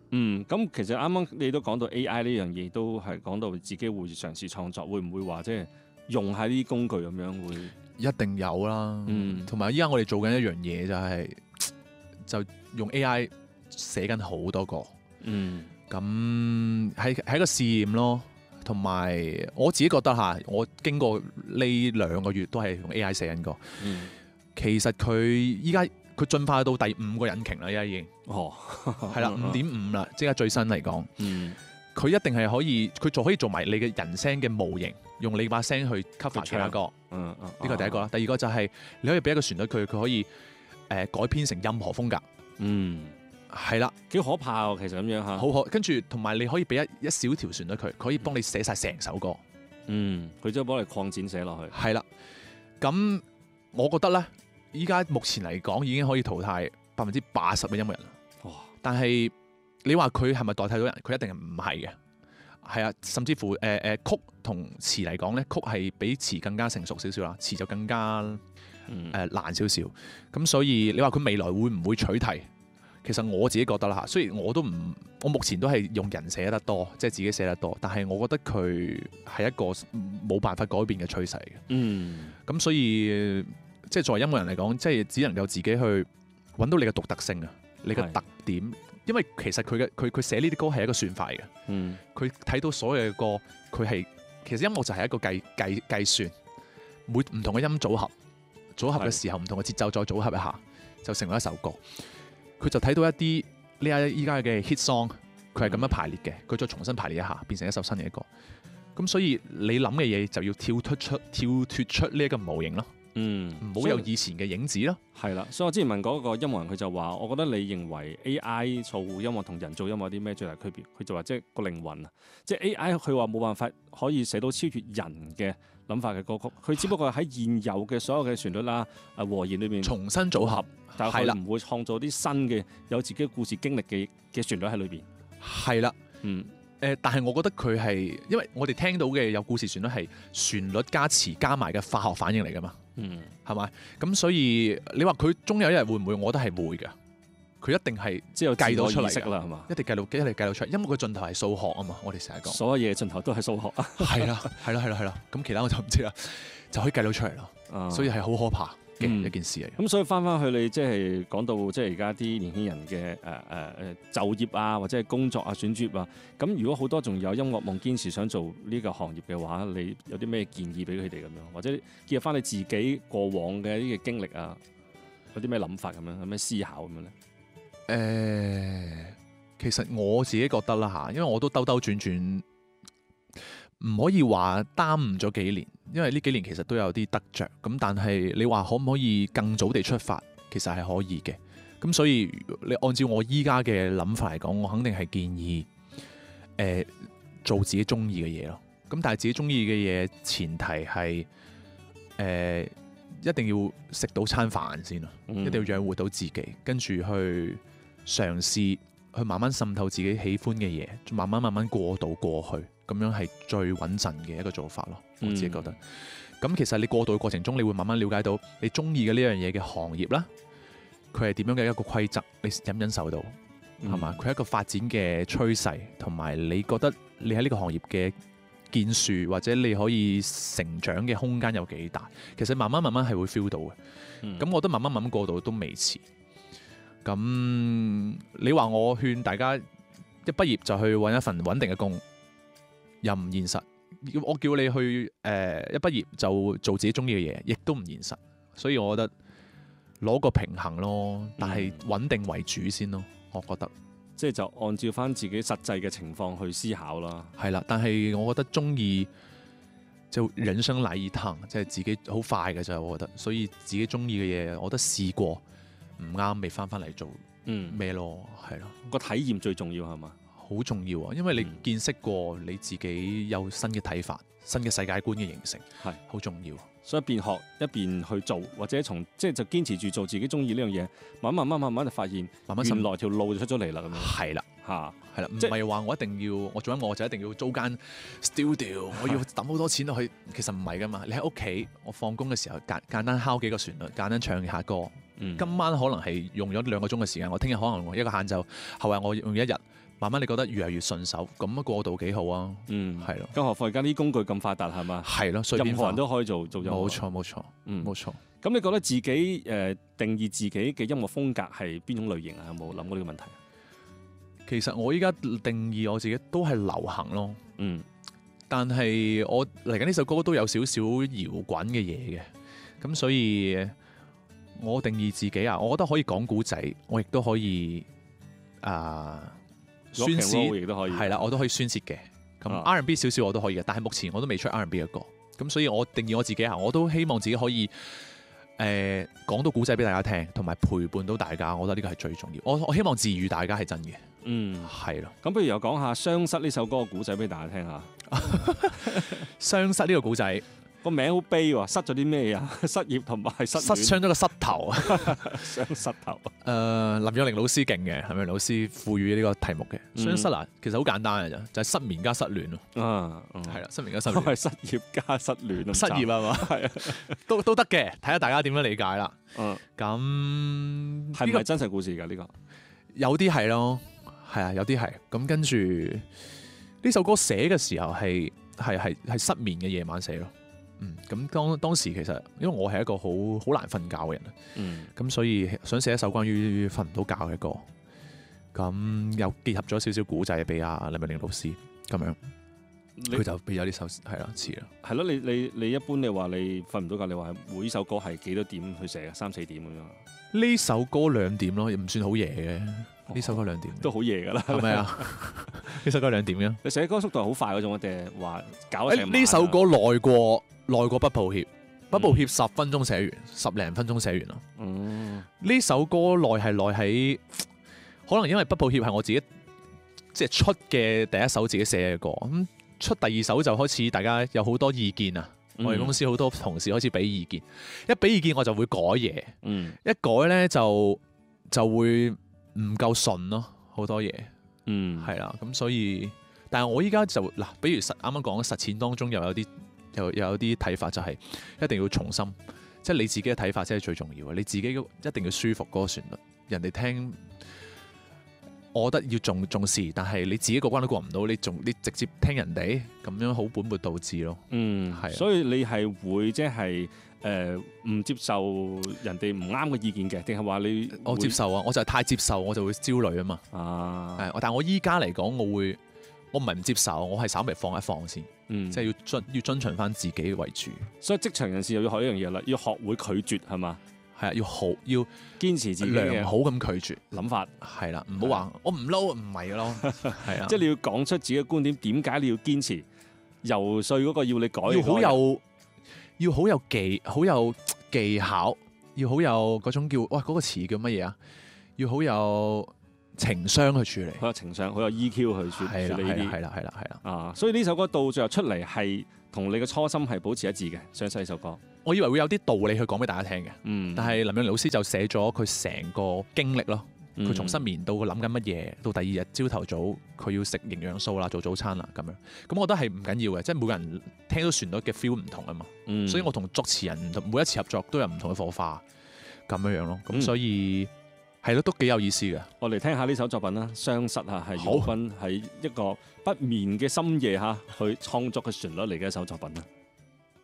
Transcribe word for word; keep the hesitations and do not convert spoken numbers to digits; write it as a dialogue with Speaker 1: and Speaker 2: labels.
Speaker 1: 嗯，咁其實啱啱你都講到 A I 呢樣嘢，都係講到自己會嘗試創作，會唔會話即係用下呢啲工具咁樣會？
Speaker 2: 一定有啦。
Speaker 1: 嗯，
Speaker 2: 同埋依家我哋做緊一樣嘢就係、就用 A I 寫緊好多個。
Speaker 1: 嗯，
Speaker 2: 咁係係一個試驗咯。同埋我自己覺得嚇，我經過呢兩個月都係用 A I 寫緊個。
Speaker 1: 嗯，
Speaker 2: 其實佢依家佢進化到第五個引擎啦，而家已經
Speaker 1: 哦，
Speaker 2: 係啦，五點五啦，即係最新嚟講。
Speaker 1: 嗯，
Speaker 2: 佢一定係可以，佢仲可以做埋你嘅人聲嘅模型，用你把聲去 cover 其他歌。
Speaker 1: 嗯嗯，
Speaker 2: 呢個第一個啦。第二個就係你可以俾一個旋律佢，佢可以誒、呃、改編成任何風格。
Speaker 1: 嗯，
Speaker 2: 係啦，
Speaker 1: 幾可怕喎，其實咁樣嚇。
Speaker 2: 好可。跟住同埋你可以俾一一小條旋律佢，佢可以幫你寫晒成首歌。
Speaker 1: 嗯，佢都幫你擴展寫落去。
Speaker 2: 係啦，咁我覺得咧，依家目前嚟講已經可以淘汰百分之八十嘅音樂人啦。
Speaker 1: 哇！
Speaker 2: 但係你話佢係咪代替到人？佢一定係唔係嘅。係啊，甚至乎誒誒、呃、曲同詞嚟講咧，曲係比詞更加成熟少少啦，詞就更加誒、
Speaker 1: 嗯
Speaker 2: 呃、難少少。咁所以你話佢未來會唔會取替？其實我自己覺得啦嚇，雖然我都唔，我目前都係用人寫得多，即係自己寫得多，但係我覺得佢係一個冇辦法改變嘅趨勢嘅。
Speaker 1: 嗯，
Speaker 2: 咁所以即係作為音樂人嚟講，即係只能夠自己去揾到你嘅獨特性啊，你嘅特點。因為其實佢嘅佢佢寫呢啲歌係一個算法嚟嘅。
Speaker 1: 嗯，
Speaker 2: 佢睇到所有嘅歌，佢係其實音樂就係一個計計計算，每唔同嘅音組合組合嘅時候，唔同嘅節奏再組合一下，就成為一首歌。佢就睇到一啲呢家依家嘅 hit song，佢係咁樣排列嘅，佢再重新排列一下，變成一首新嘅歌。咁所以你諗嘅嘢就要跳脱出跳脱出呢一個模型咯。
Speaker 1: 嗯，
Speaker 2: 唔好有以前嘅影子咯。
Speaker 1: 係啦，所以我之前問嗰個音樂人，佢就話：我覺得你認為 A I 做音樂同人做音樂有啲咩最大區別？佢就話即係個靈魂啊，即係 A I 佢話冇辦法可以寫到超越人嘅諗法嘅歌曲，佢只不過喺現有嘅所有嘅旋律啦、啊和弦裏面
Speaker 2: 重新組合，
Speaker 1: 但係佢唔會創造啲新嘅有自己故事經歷嘅嘅旋律喺裏邊。
Speaker 2: 係啦，
Speaker 1: 嗯。
Speaker 2: 誒、呃，但係我覺得佢係，因為我哋聽到嘅有故事旋律係旋律加詞加埋嘅化學反應嚟㗎嘛，
Speaker 1: 嗯，
Speaker 2: 係咪？咁所以你話佢終有一日會唔會？我覺得係會嘅。佢一定係
Speaker 1: 即係
Speaker 2: 計到出嚟
Speaker 1: 啦，係嘛？
Speaker 2: 一定計到，一定計到出嚟。因為佢盡頭係數學啊嘛，我哋成日講。
Speaker 1: 所有嘢盡頭都係數學啊。
Speaker 2: 係啦，係啦，係啦，係啦。咁其他我就唔知啦，就可以計到出嚟咯。
Speaker 1: 啊、
Speaker 2: 所以係好可怕嘅
Speaker 1: 嗯、
Speaker 2: 一件事嚟。咁、
Speaker 1: 嗯、所以翻翻去你即係講到即係而家啲年輕人嘅誒誒誒就業啊，或者係工作啊、選專業啊。咁如果好多仲有音樂夢，堅持想做呢個行業嘅話，你有啲咩建議俾佢哋咁樣？或者結合翻你自己過往嘅呢個經歷啊，有啲咩諗法咁樣，有咩思考咁樣咧？
Speaker 2: 誒、呃，其實我自己覺得啦嚇，因為我都兜兜轉轉，唔可以話耽誤咗幾年，因為呢幾年其實都有啲得着。咁但係你話可唔可以更早地出發，其實係可以嘅。咁所以你按照我依家嘅諗法嚟講，我肯定係建議誒、呃、做自己中意嘅嘢咯。咁但係自己中意嘅嘢前提係誒、呃、一定要食到餐飯先咯，嗯、一定要養活到自己，跟住去嘗試去慢慢滲透自己喜歡嘅嘢，慢慢慢慢過渡過去，咁樣係最穩陣嘅一個做法咯。我自己覺得。咁、嗯、其實你過渡嘅過程中，你會慢慢了解到你中意嘅呢樣嘢嘅行業啦，佢係點樣嘅一個規則，你忍唔忍受到係嘛？佢係、嗯、一個發展嘅趨勢，同埋你覺得你喺呢個行業嘅建樹或者你可以成長嘅空間有幾大？其實慢慢慢慢係會 feel 到嘅。咁、嗯、我覺得慢慢慢慢過渡都未遲。咁你話我勸大家一畢業就去揾一份穩定嘅工，又唔現實。我叫你去誒、呃、一畢業就做自己中意嘅嘢，亦都唔現實。所以我覺得攞個平衡咯，但係穩定為主先咯。我覺得、嗯、
Speaker 1: 即係就按照翻自己實際嘅情況去思考啦。
Speaker 2: 係啦，但係我覺得中意就人生嚟一趟，即係自己好快嘅啫。我覺得，所以自己中意嘅嘢，我覺得試過。唔啱，咪翻翻嚟做咩咯？係咯、嗯，
Speaker 1: 個體驗最重要係嘛？
Speaker 2: 好重要啊！因為你見識過，你自己有新嘅睇法、新嘅世界觀嘅形成，係好重要。
Speaker 1: 所以一邊學一邊去做，或者從即係就堅持住做自己中意呢樣嘢，慢慢慢慢慢慢就發現，慢慢原來條路就出咗嚟啦咁樣。係啦，嚇係啦，唔係話我一定要我做音樂我就一定要租間 studio，我要抌好多錢落去。其實唔係噶嘛，你喺屋企，我放工嘅時候簡簡單敲幾個旋律，簡單唱下歌。嗯、今晚可能係用咗兩個鐘嘅時間，我聽日可能用一個晏晝，後日我用一日
Speaker 2: 慢慢你覺得越嚟越順手，咁過渡幾好啊。
Speaker 1: 嗯，
Speaker 2: 係咯。
Speaker 1: 更何況而家啲工具咁發達係嘛？
Speaker 2: 係咯，
Speaker 1: 任何人都可以做做音樂。
Speaker 2: 冇錯冇錯，嗯冇錯。
Speaker 1: 咁你覺得自己誒定義自己嘅音樂風格係邊種類型啊？有冇諗過呢個問題？
Speaker 2: 其實我依家定義我自己都係流行咯。
Speaker 1: 嗯。但
Speaker 2: 係我嚟緊呢首歌都有少少搖滾嘅嘢嘅，咁所以我定義自己啊，我覺得可以講古仔，我亦都可以啊、呃、宣泄，亦都可以係啦，我都可以宣泄嘅。咁 R and B 少少我都可以嘅，但係目前我都未出 R and B 嘅歌，咁所以我定義我自己啊，我都希望自己可以誒、呃、講到古仔俾大家聽，同埋陪伴到大家，我覺得呢個係最重要。我我希望治癒大家係真嘅。嗯，係咯。咁
Speaker 1: 不如又講下《雙失》呢首歌嘅古仔俾大家聽下。
Speaker 2: 雙失呢個古仔
Speaker 1: 個名好悲喎，失咗啲咩啊？失業同埋失
Speaker 2: 失傷咗個膝頭，
Speaker 1: 雙膝頭。誒、
Speaker 2: 呃，林若寧老師勁嘅，林若寧老師賦予呢個題目嘅雙失啊，其實好簡單嘅啫，就係、是、失眠加失戀咯。啊，係啦，失眠加失戀。
Speaker 1: 係失業加失戀。
Speaker 2: 失業啊嘛，係啊，都都得嘅，睇下大家點樣理解啦。嗯，咁
Speaker 1: 係咪真實故事㗎？呢、這個
Speaker 2: 有啲係咯，係啊，有啲係。咁跟住呢首歌寫嘅時候係係係係失眠嘅夜晚寫咯。嗯，咁當當時其實因為我係一個好好難瞓覺嘅人啊，嗯，咁所以想寫一首關於瞓唔到覺嘅歌，咁又結合咗少少古仔俾阿林若寧老師咁樣，佢就俾咗呢首係啦詞啦。係
Speaker 1: 咯，你你你一般你話你瞓唔到覺，你話每首歌係幾多點去寫啊？三四點咁樣？
Speaker 2: 呢首歌兩點咯，唔算好夜嘅。呢、哦、首歌兩點
Speaker 1: 都好夜噶啦，
Speaker 2: 係咪啊？呢首歌兩點嘅。
Speaker 1: 你寫歌速度係好快嗰種，定係話搞成？
Speaker 2: 呢首歌耐過。耐過不抱歉，不抱歉十分鐘寫完，十零分鐘寫完咯。嗯，呢首歌耐係耐喺，可能因為不抱歉係我自己即係出嘅第一首自己寫嘅歌，咁出第二首就開始大家有好多意見啊。嗯、我哋公司好多同事開始俾意見，一俾意見我就會改嘢。嗯，一改咧就就會唔夠順咯，好多嘢。嗯，係啦，咁所以，但係我依家就嗱，比如實啱啱講實踐當中又有啲。又又有啲睇法就係一定要重新，即係你自己嘅睇法先係最重要嘅。你自己一定要舒服嗰個旋律，人哋聽，我覺得要重重視。但係你自己個關都過唔到，你仲你直接聽人哋咁樣好本末倒置咯。嗯，係。所以你係會即係誒唔接受人哋唔啱嘅意見嘅，定係話你我接受啊？我就係太接受，我就會焦慮啊嘛。啊，係。但係我依家嚟講，我會。我唔係唔接受，我係稍微放一放先，嗯、即係要遵要遵循翻自己為主。所以職場人士又要學一樣嘢啦，要學會拒絕係嘛？係啊，要好要堅持自己良好咁拒絕諗法，係啦，唔好話我唔撈唔係咯，係啊，即係你要講出自己嘅觀點，點解你要堅持？游說嗰個要你改，要好有要好有技好有技巧，要好有嗰種叫哇嗰、嗰個詞叫乜嘢啊？要好有情商去處理，好有情商，好有 E Q 去處理呢啲，係啦，係啦，係啦，啊！所以呢首歌到最後出嚟係同你嘅初心係保持一致嘅。雙失呢首歌，我以為會有啲道理去講俾大家聽嘅，嗯，但係林若寧老師就寫咗佢成個經歷咯，佢從失眠到佢諗緊乜嘢，到第二日朝頭早佢要食營養素啦，做早餐啦咁樣，咁我覺得係唔緊要嘅，即係每個人聽到旋律嘅 feel 唔同啊嘛，嗯、所以我同作詞人唔同，每一次合作都有唔同嘅火花，咁樣樣咯，咁所以。嗯係咯，都幾有意思嘅。我嚟聽下呢首作品啦，《雙失》啊，係姚君喺一個不眠嘅深夜嚇去創作嘅旋律嚟嘅一首作品啦。